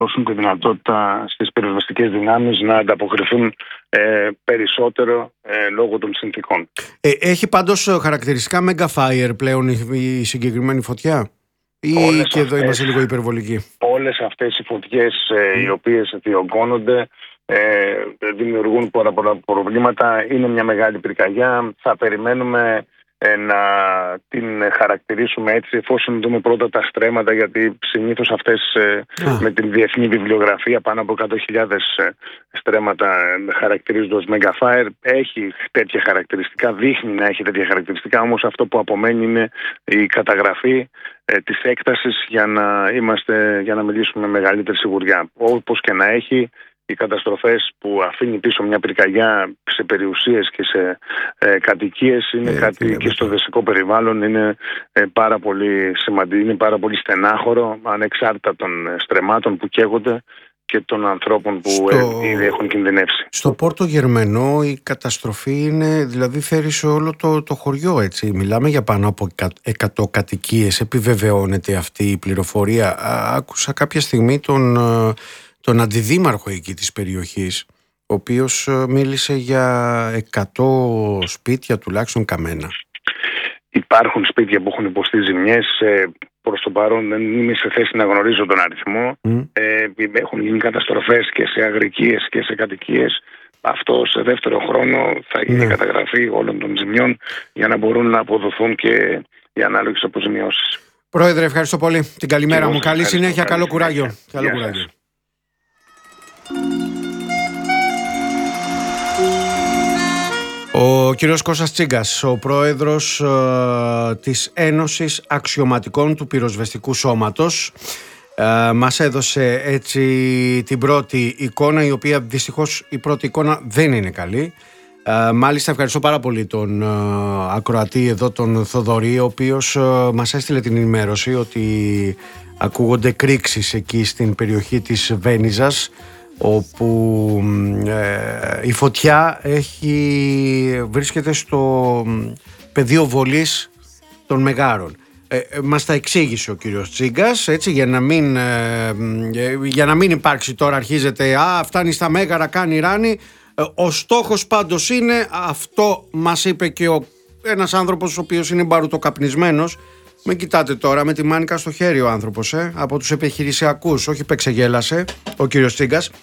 δώσουν τη δυνατότητα στις πυροσβεστικές δυνάμεις να ανταποκριθούν περισσότερο λόγω των συνθήκων. Έχει πάντως χαρακτηριστικά Megafire πλέον η συγκεκριμένη φωτιά, ή και εδώ είμαστε λίγο υπερβολικοί? Όλες αυτές οι φωτιές οι οποίες διωγγώνονται δημιουργούν πολλά προβλήματα. Είναι μια μεγάλη πυρκαγιά. Θα περιμένουμε να την χαρακτηρίσουμε έτσι, εφόσον δούμε πρώτα τα στρέμματα, γιατί συνήθως αυτές με την διεθνή βιβλιογραφία πάνω από 100.000 στρέμματα χαρακτηρίζονται ως Megafire. Έχει τέτοια χαρακτηριστικά, δείχνει να έχει τέτοια χαρακτηριστικά, όμως αυτό που απομένει είναι η καταγραφή της έκτασης για να μιλήσουμε με μεγαλύτερη σιγουριά. Όπως και να έχει, οι καταστροφές που αφήνει πίσω μια πυρκαγιά σε περιουσίες και σε κατοικίες είναι κάτι, και στο δασικό περιβάλλον είναι πάρα πολύ σημαντικό, είναι πάρα πολύ στενάχωρο, ανεξάρτητα των στρεμμάτων που καίγονται και των ανθρώπων που ήδη έχουν κινδυνεύσει. Στο Πόρτο Γερμενό η καταστροφή είναι, δηλαδή θέρισε όλο το χωριό, έτσι. Μιλάμε για πάνω από 100 κατοικίες. Επιβεβαιώνεται αυτή η πληροφορία? Άκουσα κάποια στιγμή τον αντιδήμαρχο εκεί της περιοχής, ο οποίος μίλησε για 100 σπίτια τουλάχιστον καμένα. Υπάρχουν σπίτια που έχουν υποστεί ζημιές. Προς το παρόν δεν είμαι σε θέση να γνωρίζω τον αριθμό. Έχουν γίνει καταστροφές και σε αγρικίες και σε κατοικίες. Αυτό σε δεύτερο χρόνο θα γίνει καταγραφή όλων των ζημιών για να μπορούν να αποδοθούν και οι ανάλογες αποζημιώσεις. Πρόεδρε, ευχαριστώ πολύ. Την καλημέρα μου. Καλή συνέχεια, καλό κουράγιο. Καλό κουράγιο. Ο κύριος Κώστας Τσίγκας, ο πρόεδρος της Ένωσης Αξιωματικών του Πυροσβεστικού Σώματος, μας έδωσε έτσι την πρώτη εικόνα, η οποία δυστυχώς η πρώτη εικόνα δεν είναι καλή. Μάλιστα ευχαριστώ πάρα πολύ τον ακροατή εδώ, τον Θοδωρή, ο οποίος μας έστειλε την ενημέρωση ότι ακούγονται κρίξεις εκεί στην περιοχή της Βένιζας, όπου η φωτιά βρίσκεται στο πεδίο βολής των Μεγάρων. Μας τα εξήγησε ο κύριος Τσίγκας, έτσι, για να μην υπάρξει τώρα, αρχίζεται φτάνει στα Μέγαρα, κάνει ράνι. Ο στόχος πάντως είναι, αυτό μας είπε και ένας άνθρωπος ο οποίος είναι μπαρουτοκαπνισμένος. Μην κοιτάτε τώρα, με τη μάνικα στο χέρι ο άνθρωπος, από τους επιχειρησιακούς, όχι πεξεγέλασε ο κύριος Τσίγκας.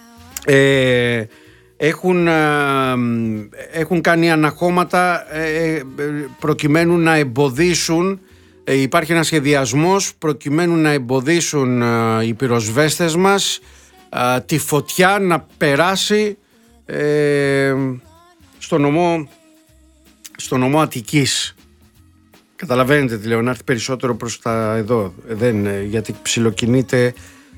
Έχουν κάνει αναχώματα προκειμένου να εμποδίσουν, υπάρχει ένας σχεδιασμός προκειμένου να εμποδίσουν οι πυροσβέστες μας τη φωτιά να περάσει στο νομό Αττικής. Καταλαβαίνετε τι λέω, να έρθει περισσότερο προς τα εδώ, γιατί ψιλοκινείται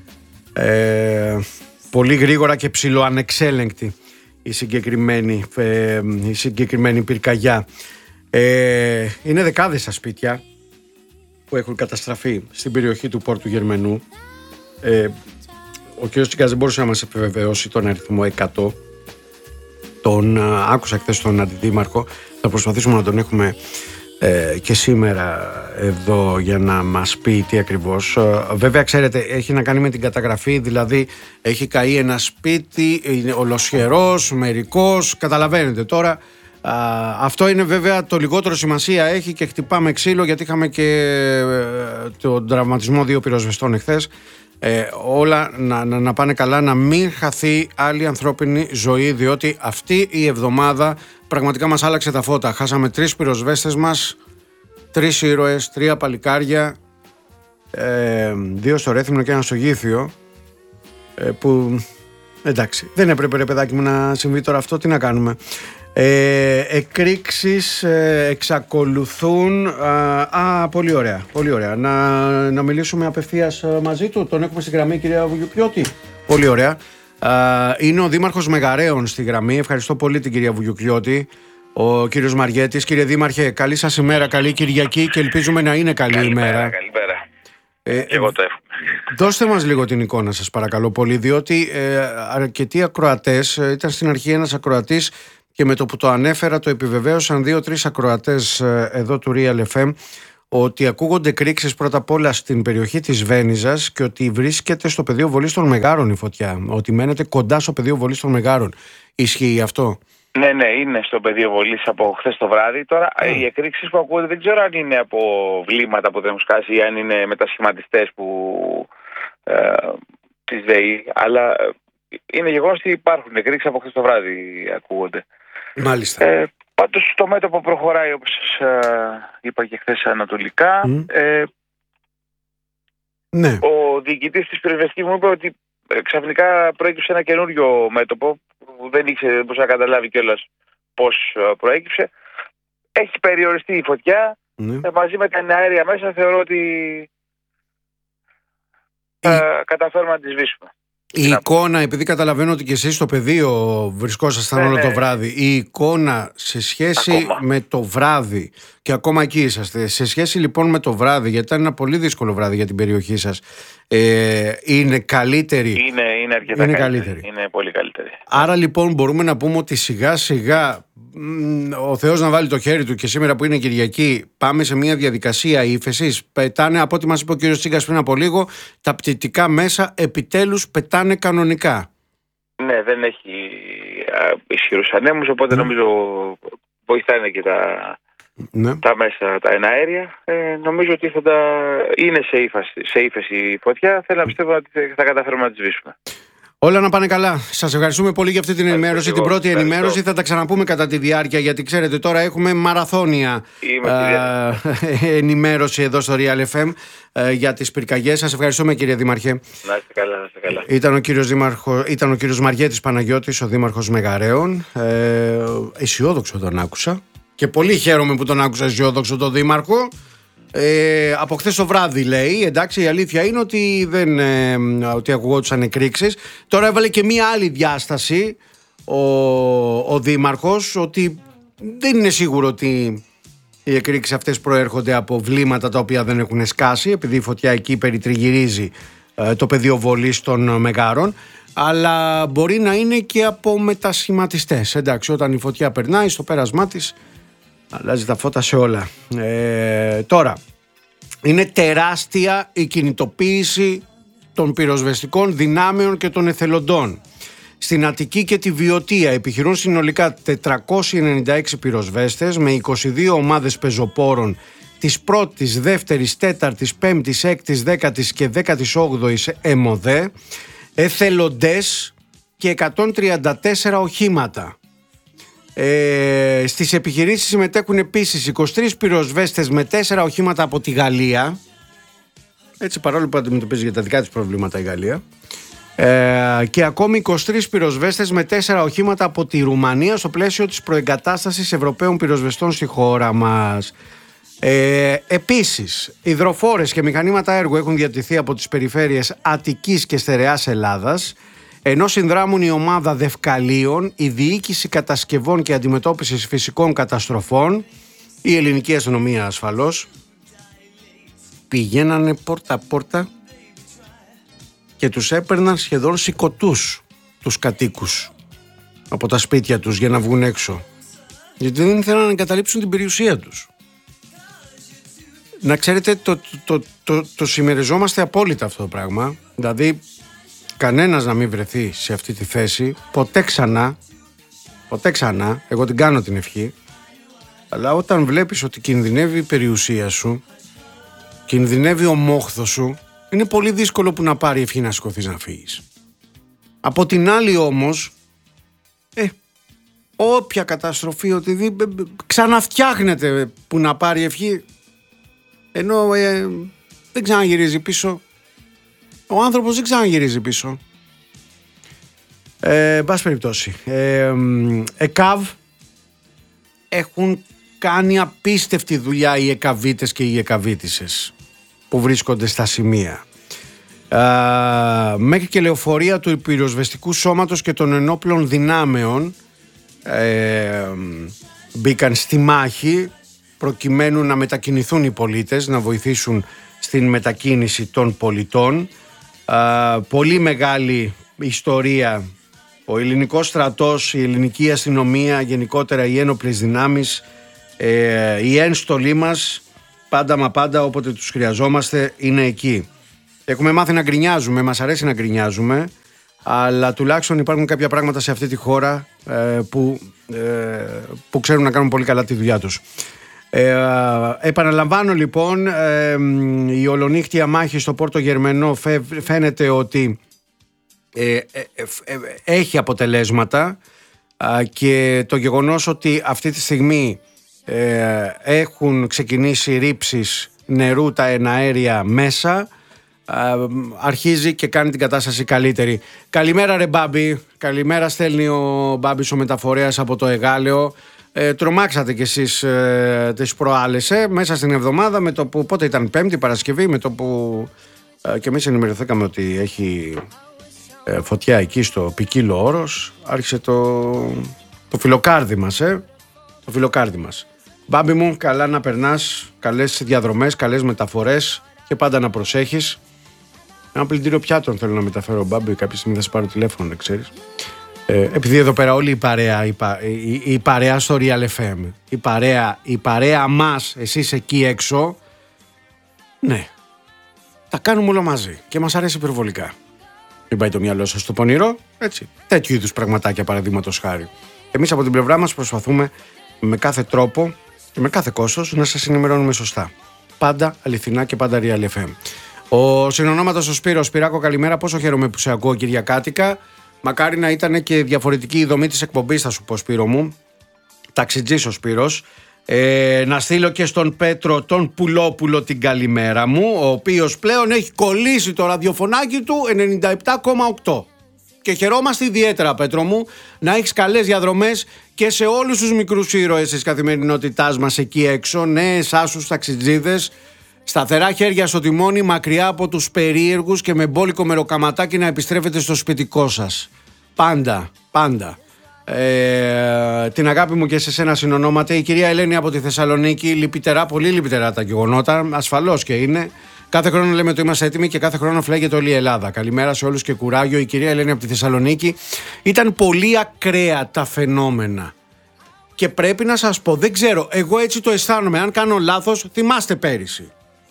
πολύ γρήγορα και ψιλοανεξέλεγκτη η συγκεκριμένη πυρκαγιά. Είναι δεκάδες τα σπίτια που έχουν καταστραφεί στην περιοχή του Πόρτου Γερμενού. Ο κ. Τσίγκας δεν μπορούσε να μας επιβεβαιώσει τον αριθμό 100. Τον άκουσα χθες τον αντιδήμαρχο. Θα προσπαθήσουμε να τον έχουμε και σήμερα εδώ για να μας πει τι ακριβώς. Βέβαια, ξέρετε, έχει να κάνει με την καταγραφή, δηλαδή έχει καεί ένα σπίτι, είναι ολοσχερός, μερικός, καταλαβαίνετε τώρα. Αυτό είναι βέβαια το λιγότερο σημασία έχει, και χτυπάμε ξύλο, γιατί είχαμε και τον τραυματισμό 2 πυροσβεστών εχθές. Όλα να πάνε καλά, να μην χαθεί άλλη ανθρώπινη ζωή, διότι αυτή η εβδομάδα πραγματικά μας άλλαξε τα φώτα. Χάσαμε 3 πυροσβέστες μας, 3 ήρωες, 3 παλικάρια, 2 στο Ρέθυμνο και 1 στο Γήθιο, που εντάξει, δεν έπρεπε, ρε παιδάκι μου, να συμβεί τώρα αυτό, τι να κάνουμε. Εκρήξεις εξακολουθούν. Πολύ ωραία, πολύ ωραία. Να μιλήσουμε απευθείας μαζί του. Τον έχουμε στη γραμμή, κυρία Βουγιουκλιώτη. Πολύ ωραία. Είναι ο Δήμαρχος Μεγαρέων στη γραμμή. Ευχαριστώ πολύ την κυρία Βουγιουκλιώτη. Ο κύριος Μαριέτης. Κύριε Δήμαρχε, καλή σας ημέρα, καλή Κυριακή, και ελπίζουμε να είναι καλή ημέρα. Καλημέρα. Εγώ το εύχομαι. Δώστε μας λίγο την εικόνα σας, παρακαλώ πολύ, διότι αρκετοί ακροατές, ήταν στην αρχή ένας ακροατής και με το που το ανέφερα το επιβεβαίωσαν 2-3 ακροατές εδώ του Real FM, ότι ακούγονται εκρήξεις πρώτα απ' όλα στην περιοχή της Βένιζας και ότι βρίσκεται στο πεδίο βολής των Μεγάρων η φωτιά, ότι μένετε κοντά στο πεδίο βολής των Μεγάρων. Ισχύει αυτό? Ναι, είναι στο πεδίο βολής από χθες το βράδυ. Τώρα οι εκρήξεις που ακούγονται δεν ξέρω αν είναι από βλήματα που δεν έχουν σκάσει ή αν είναι μετασχηματιστές της ΔΕΗ, αλλά είναι γεγονός ότι υπάρχουν εκρήξεις από χθες το βράδυ ακούγονται. Μάλιστα. Πάντως το μέτωπο προχωράει, όπως είπα και χθες, ανατολικά. Ναι. Ο διοικητής της πυροσβεστικής μου είπε ότι ξαφνικά προέκυψε ένα καινούριο μέτωπο που δεν μπορούσε να καταλάβει κιόλας πώς προέκυψε. Έχει περιοριστεί η φωτιά. Μαζί με τα αέρια μέσα θεωρώ ότι καταφέρουμε να τη σβήσουμε. Η εικόνα, επειδή καταλαβαίνω ότι και εσείς στο πεδίο βρισκόσασταν όλο το βράδυ, η εικόνα σε σχέση με το βράδυ, και ακόμα εκεί είσαστε, σε σχέση λοιπόν με το βράδυ, γιατί ήταν ένα πολύ δύσκολο βράδυ για την περιοχή σας, είναι καλύτερη? Είναι αρκετά καλύτερη. Είναι πολύ καλύτερη. Άρα λοιπόν μπορούμε να πούμε ότι σιγά σιγά ο Θεός να βάλει το χέρι του, και σήμερα που είναι Κυριακή πάμε σε μια διαδικασία ύφεσης. Πετάνε, από ό,τι μας είπε ο κύριος Τσίγκας πριν από λίγο, τα πτυτικά μέσα επιτέλους πετάνε κανονικά. Ναι, δεν έχει ισχυρούς ανέμους, οπότε νομίζω βοηθάνε και τα μέσα, τα εναέρια. Νομίζω ότι είναι σε ύφεση η φωτιά. Θέλω να πιστεύω ότι θα καταφέρουμε να τη σβήσουμε. Όλα να πάνε καλά. Σας ευχαριστούμε πολύ για αυτή την ενημέρωση, την πρώτη ενημέρωση. Θα τα ξαναπούμε κατά τη διάρκεια, γιατί ξέρετε τώρα έχουμε μαραθώνια ενημέρωση εδώ στο Real FM για τις πυρκαγιές. Σας ευχαριστούμε, κύριε Δήμαρχε. Να είστε καλά, να είστε καλά. Ήταν ο κύριος Μαριέτης Παναγιώτης, ο Δήμαρχος Μεγαρέων. Αισιόδοξο τον άκουσα και πολύ χαίρομαι που τον άκουσα αισιόδοξο τον Δήμαρχο. Από χθες το βράδυ λέει, εντάξει, η αλήθεια είναι ότι ακουγόντουσαν εκρήξεις. Τώρα έβαλε και μία άλλη διάσταση ο Δήμαρχος, ότι δεν είναι σίγουρο ότι οι εκρήξεις αυτές προέρχονται από βλήματα τα οποία δεν έχουν σκάσει, επειδή η φωτιά εκεί περιτριγυρίζει το πεδίο βολής των Μεγάρων, αλλά μπορεί να είναι και από μετασχηματιστές. Εντάξει, όταν η φωτιά περνάει στο πέρασμά της αλλάζει τα φώτα σε όλα. Τώρα, είναι τεράστια η κινητοποίηση των πυροσβεστικών δυνάμεων και των εθελοντών. Στην Αττική και τη Βιωτία επιχειρούν συνολικά 496 πυροσβέστες με 22 ομάδες πεζοπόρων της 1ης, 2ης, 4ης, 5ης, 6ης, 10ης και 18ης ΕΜΟΔΕ, εθελοντές και 134 οχήματα. Στις επιχειρήσεις συμμετέχουν επίσης 23 πυροσβέστες με 4 οχήματα από τη Γαλλία, έτσι, παρόλο που αντιμετωπίζει για τα δικά της προβλήματα η Γαλλία, και ακόμη 23 πυροσβέστες με 4 οχήματα από τη Ρουμανία στο πλαίσιο της προεγκατάστασης Ευρωπαίων πυροσβεστών στη χώρα μας. Επίσης, υδροφόρες και μηχανήματα έργου έχουν διατηθεί από τις περιφέρειες Αττικής και Στερεάς Ελλάδας, ενώ συνδράμουν η ομάδα Δευκαλίων, η Διοίκηση Κατασκευών και Αντιμετώπισης Φυσικών Καταστροφών, η Ελληνική Αστυνομία ασφαλώς. Πηγαίνανε πόρτα-πόρτα και τους έπαιρναν σχεδόν σηκωτούς τους κατοίκους από τα σπίτια τους για να βγουν έξω, γιατί δεν ήθελαν να εγκαταλείψουν την περιουσία τους. Να ξέρετε, το συμμεριζόμαστε απόλυτα αυτό το πράγμα. Δηλαδή κανένας να μην βρεθεί σε αυτή τη θέση ποτέ ξανά, εγώ την κάνω την ευχή, αλλά όταν βλέπεις ότι κινδυνεύει η περιουσία σου, κινδυνεύει ο μόχθος σου, είναι πολύ δύσκολο που να πάρει ευχή να σηκωθείς να φύγεις. Από την άλλη όμως, όποια καταστροφή, ξαναφτιάχνεται που να πάρει ευχή, ενώ δεν ξαναγυρίζει πίσω. Ο άνθρωπος δεν ξαναγυρίζει πίσω. Μπας περιπτώσει, ΕΚΑΒ έχουν κάνει απίστευτη δουλειά οι ΕΚΑΒίτες και οι ΕΚΑΒίτισσες που βρίσκονται στα σημεία. Μέχρι και λεωφορεία του πυροσβεστικού σώματος και των ενόπλων δυνάμεων μπήκαν στη μάχη προκειμένου να μετακινηθούν οι πολίτες, να βοηθήσουν στην μετακίνηση των πολιτών. Πολύ μεγάλη ιστορία. Ο ελληνικός στρατός, η ελληνική αστυνομία, γενικότερα οι ένοπλες δυνάμεις, η ένστολή μας πάντα μα πάντα, όποτε τους χρειαζόμαστε είναι εκεί. Έχουμε μάθει να γκρινιάζουμε, μας αρέσει να γκρινιάζουμε, αλλά τουλάχιστον υπάρχουν κάποια πράγματα σε αυτή τη χώρα που ξέρουν να κάνουν πολύ καλά τη δουλειά τους. Επαναλαμβάνω λοιπόν, η ολονύχτια μάχη στο Πόρτο Γερμενό φαίνεται ότι έχει αποτελέσματα, και το γεγονός ότι αυτή τη στιγμή έχουν ξεκινήσει ρήψεις νερού τα εναέρια μέσα αρχίζει και κάνει την κατάσταση καλύτερη. Καλημέρα ρε Μπάμπη, καλημέρα, στέλνει ο Μπάμπης ο μεταφορέας από το Εγάλεο. Τρομάξατε κι εσείς τις προάλλες μέσα στην εβδομάδα, με το που πότε ήταν, Πέμπτη, Παρασκευή, με το που και εμείς ενημερωθήκαμε ότι έχει φωτιά εκεί στο Ποικίλο Όρος. Άρχισε το φιλοκάρδι μας, το φιλοκάρδι μας. Μπάμπη μου, καλά να περνάς, καλές διαδρομές, καλές μεταφορές και πάντα να προσέχεις. Ένα πλυντήριο πιάτων θέλω να μεταφέρω, Μπάμπη, κάποια στιγμή θα σε πάρω τηλέφωνο, δεν ξέρεις. Επειδή εδώ πέρα όλη η παρέα στο Real FM, η παρέα μας, εσείς εκεί έξω, ναι, τα κάνουμε όλα μαζί και μας αρέσει υπερβολικά. Μην πάει το μυαλό σας στο πονηρό, έτσι. Τέτοιου είδους πραγματάκια, παραδείγματος χάρη. Εμείς από την πλευρά μας προσπαθούμε με κάθε τρόπο και με κάθε κόστος να σας ενημερώνουμε σωστά. Πάντα αληθινά και πάντα Real FM. Ο συνονόματος ο Σπύρος. Σπυράκο, καλημέρα. Πόσο χαίρομαι που σε ακούω κυριακάτικα. Μακάρι να ήταν και διαφορετική η δομή της εκπομπής, θα σου πω, Σπύρο μου. Ταξιτζής ο Σπύρος. Να στείλω και στον Πέτρο τον Πουλόπουλο την καλημέρα μου, ο οποίος πλέον έχει κολλήσει το ραδιοφωνάκι του 97,8. Και χαιρόμαστε ιδιαίτερα, Πέτρο μου, να έχεις καλές διαδρομές και σε όλους τους μικρούς ήρωες της καθημερινότητάς μας εκεί έξω. Ναι, εσάς τους ταξιτζίδες, σταθερά χέρια στο τιμόνι, μακριά από τους περίεργους και με μπόλικο μεροκαματάκι να επιστρέφετε στο σπιτικό σας. Πάντα, πάντα. Την αγάπη μου και σε σένα συνονόμαται. Η κυρία Ελένη από τη Θεσσαλονίκη. Λυπητερά, πολύ λυπητερά τα γεγονότα. Ασφαλώς και είναι. Κάθε χρόνο λέμε ότι είμαστε έτοιμοι και κάθε χρόνο φλέγεται όλη η Ελλάδα. Καλημέρα σε όλους και κουράγιο. Η κυρία Ελένη από τη Θεσσαλονίκη. Ήταν πολύ ακραία τα φαινόμενα. Και πρέπει να σας πω, δεν ξέρω, εγώ έτσι το αισθάνομαι. Αν κάνω λάθος, θυμάστε πέρυσι.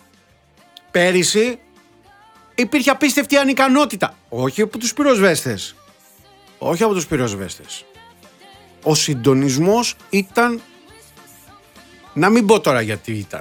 Πέρυσι υπήρχε απίστευτη ανικανότητα. Όχι από τους πυροσβέστες. Όχι από τους πυροσβέστες. Ο συντονισμός ήταν, να μην πω τώρα γιατί ήταν.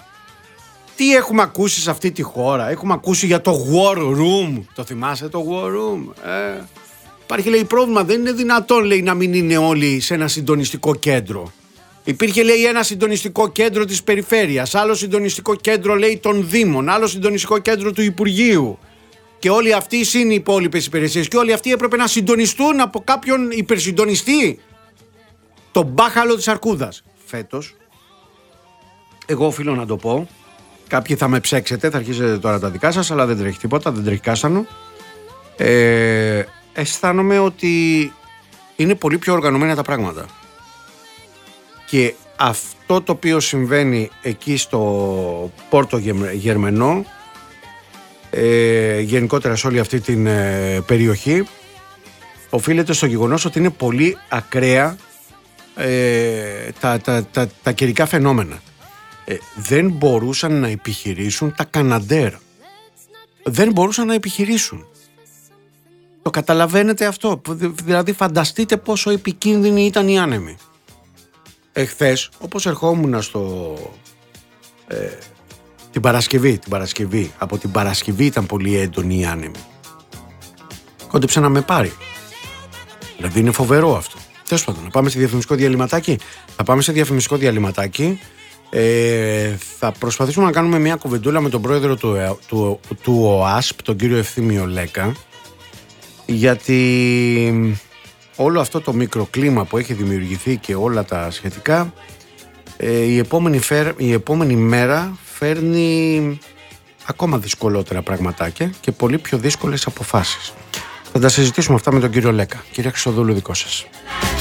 Τι έχουμε ακούσει σε αυτή τη χώρα? Έχουμε ακούσει για το War Room. Το θυμάσαι το War Room? Υπάρχει, λέει, πρόβλημα. Δεν είναι δυνατόν, λέει, να μην είναι όλοι σε ένα συντονιστικό κέντρο. Υπήρχε, λέει, ένα συντονιστικό κέντρο της περιφέρειας, άλλο συντονιστικό κέντρο, λέει, των Δήμων, άλλο συντονιστικό κέντρο του Υπουργείου. Και όλοι αυτοί είναι οι υπόλοιπες υπηρεσίες και όλοι αυτοί έπρεπε να συντονιστούν από κάποιον υπερσυντονιστή. Το μπάχαλο της αρκούδας. Φέτος, εγώ οφείλω να το πω, κάποιοι θα με ψέξετε, θα αρχίσετε τώρα τα δικά σας, αλλά δεν τρέχει τίποτα, δεν τρέχει κάστανο. Αισθάνομαι ότι είναι πολύ πιο οργανωμένα τα πράγματα. Και αυτό το οποίο συμβαίνει εκεί στο Πόρτο Γερμενό, γενικότερα σε όλη αυτή την περιοχή, οφείλεται στο γεγονός ότι είναι πολύ ακραία τα καιρικά φαινόμενα. Δεν μπορούσαν να επιχειρήσουν τα Καναντέρ. Δεν μπορούσαν να επιχειρήσουν. Το καταλαβαίνετε αυτό? Δηλαδή φανταστείτε πόσο επικίνδυνοι ήταν οι άνεμοι. Εχθές, όπως ερχόμουν την Παρασκευή, από την Παρασκευή ήταν πολύ έντονη η άνεμη. Κόντεψε να με πάρει. Δηλαδή είναι φοβερό αυτό. Τέλος πάντων, να πάμε σε διαφημιστικό διαλυματάκι. Θα πάμε σε διαφημιστικό διαλυματάκι. Θα προσπαθήσουμε να κάνουμε μια κουβεντούλα με τον πρόεδρο του ΟΑΣΠ, τον κύριο Ευθύμιο Λέκα, γιατί όλο αυτό το μικροκλίμα που έχει δημιουργηθεί και όλα τα σχετικά, η επόμενη μέρα φέρνει ακόμα δυσκολότερα πραγματάκια και πολύ πιο δύσκολες αποφάσεις. Θα τα συζητήσουμε αυτά με τον κύριο Λέκα. Κύριε Χρυσοδούλου, δικό σας.